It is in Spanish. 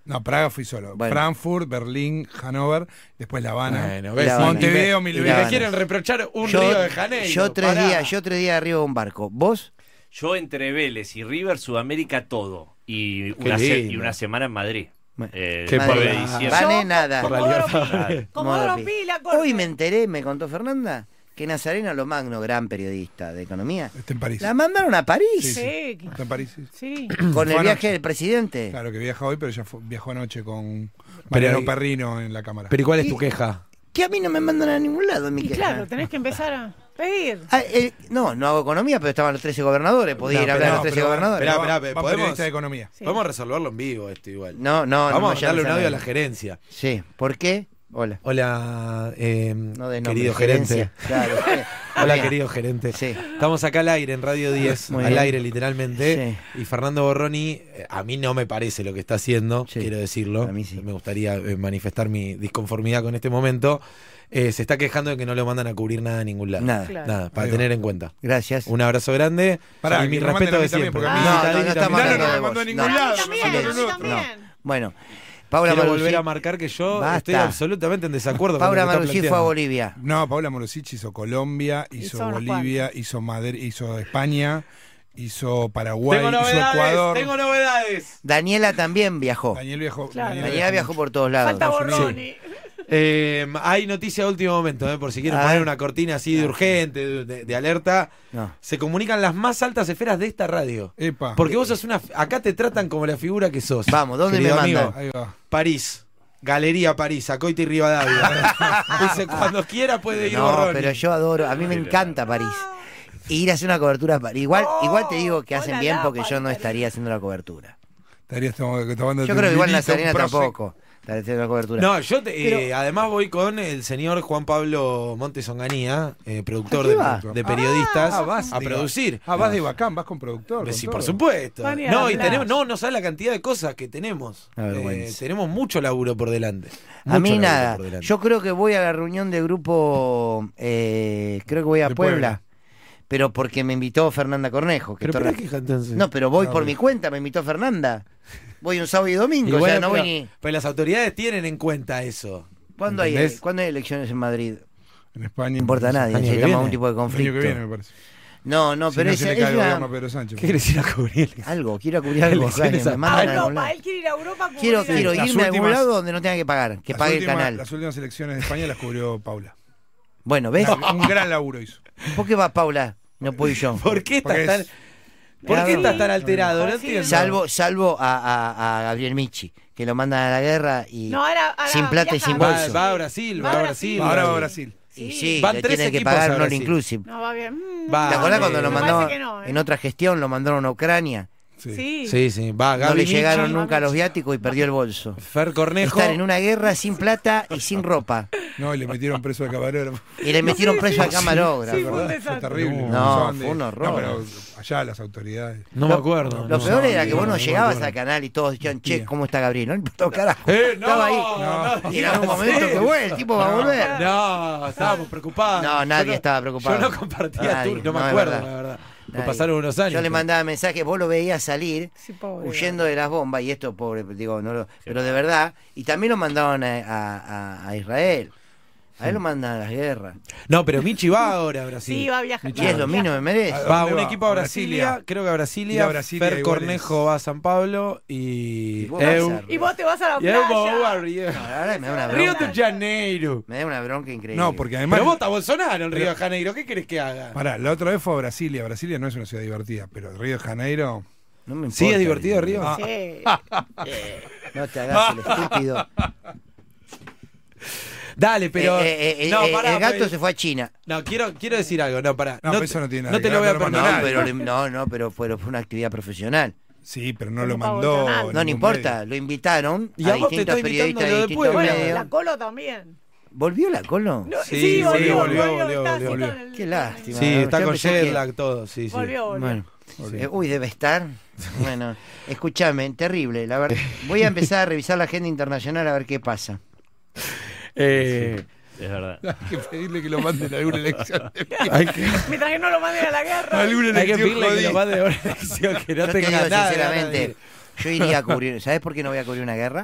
No, Praga fui solo. Bueno. Frankfurt, Berlín, Hannover, después La Habana. Bueno, ves, La Habana. Montevideo, Y mil La me veces. Habana. quieren reprochar un Yo- Río de Janeiro. Yo tres pará. días arriba de un barco. ¿Vos? Yo entre Vélez y River, Sudamérica todo. Y lindo. una semana en Madrid. Bueno. Qué Después por- de diciembre. Vale nada. Por la Comodoro libertad. Pi. Comodoro Pi, la corte. Hoy me enteré, me contó Fernanda, que Nazarena Lomagno, gran periodista de economía, Está en París. la mandaron a París Sí, Sí, Está en París, sí. sí. con el Fue viaje anoche. del presidente. Claro que viaja hoy, pero ya viajó anoche con Mariano Perrino en la cámara. Pero ¿y cuál es Y- tu queja? Que a mí no me mandan a ningún lado en mi Y queja. claro, tenés que empezar a pedir. No hago economía, pero estaban los 13 gobernadores. Podía No, ir a hablar pero a los 13 pero- gobernadores. Esperá, Va- esperá, va ¿podemos? periodista de economía. Sí. Podemos resolverlo en vivo esto igual. No, Vamos a darle un llames audio a la nadie. gerencia. Sí, ¿por qué? Hola. Hola, No de nombre, querido gerente. gerencia. Claro. Hola, Bien. querido gerente. Sí. Estamos acá al aire, en Radio 10, Muy al bien. aire literalmente. Y Fernando Borroni, a mí no me parece lo que está haciendo, Sí. quiero decirlo. A mí sí. Me gustaría manifestar mi disconformidad con este momento. Se está quejando de que no lo mandan a cubrir nada a ningún lado. Nada. Claro. Nada, para Ahí va. tener en cuenta. Gracias. Un abrazo grande. Pará, y mi que me respeto manden a de mí también, siempre. porque a mí- No, estamos Milano hablando no de me mandó a vos. ningún No. lado. A mí también, me mandó a mí uno. también. Bueno, Paula Quiero Marusí. volver a marcar que yo Basta. estoy absolutamente en desacuerdo Paula con lo que está Marusí fue a planteando. Bolivia. No, Paula Morosich hizo Colombia, hizo Hizo unos Bolivia, hizo Madrid, hizo España, hizo Paraguay, Tengo hizo novedades, Ecuador. tengo novedades. Daniela también viajó. Daniel viajó. Claro. Daniela viajó por todos lados. Falta Estados Unidos. Borroni. Hay noticia de último momento, por si quieren A poner ver. una cortina así de urgente, de alerta. No. Se comunican las más altas esferas de esta radio. Epa. Porque vos sos acá te tratan como la figura que sos. Vamos, ¿dónde querido me amigo. mandan? Ahí va. París. Galería París, Acoite y Rivadavia. Dice, cuando quiera puede ir No, Borroni. pero yo adoro, a mí me encanta París. Ir a hacer una cobertura a París.Igual te digo que hacen hola, bien la, porque yo París, no París. estaría haciendo la cobertura. Estarías tomando Yo creo que igual vinito, Nazarena un Prosecco. tampoco estaría haciendo la cobertura. No, yo Pero- además voy con el señor Juan Pablo Montes Onganía, productor ¿A qué va? de periodistas, vas a de- producir. vas de bacán, vas con productor. con Sí, todo. por supuesto. Van a ir a No, la y playa. tenemos, no sabes la cantidad de cosas que tenemos. Una vergüenza. Tenemos mucho laburo por delante. A mí Mucho laburo nada. por delante. Yo creo que voy a la reunión de grupo, creo que voy a De Puebla, Puebla. pero porque me invitó Fernanda Cornejo. Que Pero esto- ¿por qué queja entonces? No, pero voy No, por pero- mi cuenta, me invitó Fernanda. Voy un sábado y domingo, Y o sea, bueno, no voy pero, ni... pero las autoridades tienen en cuenta eso. ¿Cuándo ¿Entendés? hay elecciones en Madrid? En España. No importa a nadie, año que necesitamos viene. algún tipo de El año conflicto. que viene, me parece. No, no, Si pero no es, se le es cae el una- gobierno a Pedro Sánchez. ¿Qué querés ir a cubrir? algo, quiero cubrir algo. Elecciones me a- mandan a algún Europa, lado. él quiere ir a Europa. a cubrir Quiero algo. irme Las a algún últimas- lado donde no tenga que pagar, que pague el canal. Las últimas elecciones de España las cubrió Paula. Bueno, ¿ves? Un gran laburo hizo. ¿Por qué va Paula? No puedo ir yo. ¿Por qué estás Porque tan, es- ¿por qué Sí. estás tan alterado? No Sí. entiendo. Salvo a Gabriel Michi, que lo mandan a la guerra y No, ahora sin plata y viaja sin a- bolso. Va a Brasil, va a Brasil. Ahora va a Brasil. Y Sí. sí, Van le 3 tienen que equipos pagar a un all Brasil. inclusive. No, va bien. Va. ¿Te acordás cuando me lo parece mandó que no, en otra gestión, lo mandaron a Ucrania? Sí. Sí, sí, va No Gaby le llegaron Michi, nunca los viáticos y perdió el bolso. Fer Cornejo. Estar en una guerra sin plata y sin ropa. No, y le metieron preso al camarógrafo. Y le metieron Sí, preso sí, al camarógrafo. sí, fue un Fue desastre. terrible. No, Usaban fue un horror. No, pero allá las autoridades. No me acuerdo. Lo no. peor era que vos no me llegabas acuerdo. al canal y todos decían, che, ¿cómo está Gabriel? No le importaba un carajo. No, Estaba ahí. no, Y en algún momento que bueno, el tipo va a volver. No, estábamos preocupados. No, nadie Yo estaba preocupado. Yo no compartía Nadie, no me no, es acuerdo, verdad. la verdad. Me Nadie. pasaron unos años. Yo le mandaba mensajes, vos lo veías salir Sí, pobre. huyendo de las bombas, y esto, pobre, digo, no lo, pero de verdad, y también lo mandaban a Israel. A él lo mandan a las guerras. No, pero Michi va ahora a Brasil. Sí, va a viajar. Y es lo mismo, me merece. ¿A Va dónde un va? equipo a A Brasilia, Brasilia. creo que a Ir Brasilia. a Brasilia Fer igual Cornejo va a San Pablo y. Y vos vas a- Y vos te vas a la Y eu vou playa. a Río. No, la verdad me da una Río bronca. de Janeiro. Me da una bronca increíble. No, porque además. Pero vota Bolsonaro en Río de Janeiro. ¿Qué querés que haga? Pará, la otra vez fue a Brasilia. Brasilia no es una ciudad divertida, pero Río de Janeiro. No me importa. ¿Sí es divertido Río? Ah. Sí. No te hagas el estúpido. Dale, pero. no, pará, el gato pues- se fue a China. No, quiero decir algo. No, pará. No, pero eso no tiene nada No te que lo voy ver, a no lo No, mandó perdonar. nadie. pero fue una actividad profesional. Sí, pero no lo Como mandó. Bolsonaro. No, no ningún importa, medio. lo invitaron Y a a vos te distintos estoy periodistas invitando de lo de distintos Puebla. Bueno, medios. la Colo también. ¿Volvió la Colo? No, Sí, sí, volvió, volvió, está así volvió. con el- Qué lástima. Sí, está Yo con pensé que- jet lag, todo. Sí, sí. Volvió, volvió. Bueno, Sí. uy, debe estar. Bueno, escúchame, terrible. La verdad. Voy a empezar a revisar la agenda internacional a ver qué pasa. Es verdad. Hay que pedirle que lo manden a alguna elección. Hay que, Mientras que no lo manden a la guerra. Alguna hay que elección pedirle que jodida. lo mande a una elección que no Yo te tenga digo nada. de sinceramente, ganas de ir. yo iría a cubrir. ¿Sabes por qué no voy a cubrir una guerra?